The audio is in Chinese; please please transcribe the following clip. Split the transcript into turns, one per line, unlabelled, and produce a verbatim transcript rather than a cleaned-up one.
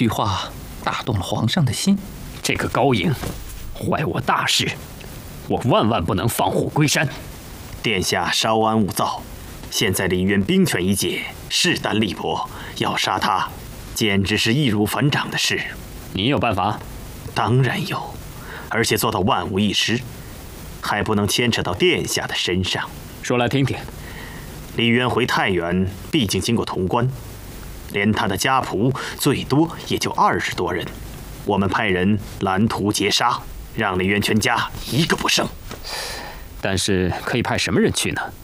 句话打动了皇上的心。
这个高颖坏我大事，我万万不能放虎归山。
殿下稍安勿躁，现在李渊兵权已解，势单力薄，要杀他，简直是易如反掌的事。
你有办法？
当然有，而且做到万无一失，还不能牵扯到殿下的身上。
说来听听。
李渊回太原，毕竟经过潼关，连他的家仆最多也就二十多人。我们派人拦途截杀，让李渊全家一个不剩。
但是可以派什么人去呢？